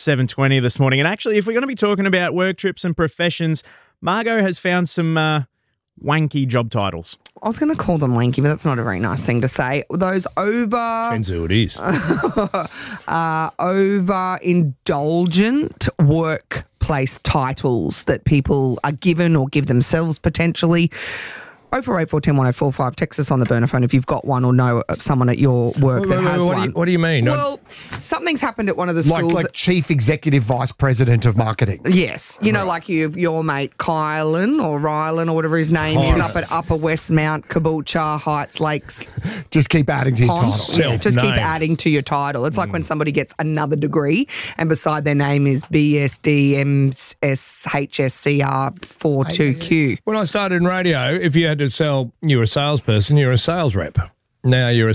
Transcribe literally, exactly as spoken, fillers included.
seven twenty this morning. And actually, if we're going to be talking about work trips and professions, Margot has found some uh, wanky job titles. I was going to call them wanky, but that's not a very nice thing to say. Those over... Depends who it is. uh, over-indulgent workplace titles that people are given or give themselves potentially. oh four eight four, one oh one oh four five. Text us on the burner phone if you've got one or know of someone at your work Wait, that wait, has what one. Do you, what do you mean? Well, something's happened at one of the Like, schools. like Chief Executive Vice President of Marketing. Yes. You know, Right. like you, your mate Kylan or Rylan or whatever his name is Heights. up at Upper Westmount, Caboolture, Heights, Lakes. Just keep adding to your Pond. title. Yeah, just keep Self-named. adding to your title. It's like when somebody gets another degree and beside their name is B S D M S H S C R forty-two Q. When I started in radio, if you had to sell, you were a salesperson, you're a sales rep. Now you're a